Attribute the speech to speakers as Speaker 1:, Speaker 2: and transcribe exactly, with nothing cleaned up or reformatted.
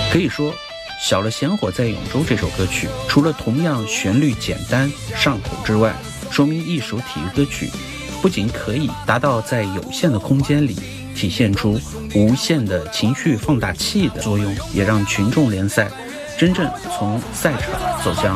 Speaker 1: 可以说，《小了咸火在永州》这首歌曲，除了同样旋律简单上口之外，说明一首体育歌曲不仅可以达到在有限的空间里体现出无限的情绪放大器的作用，也让群众联赛真正从赛场走向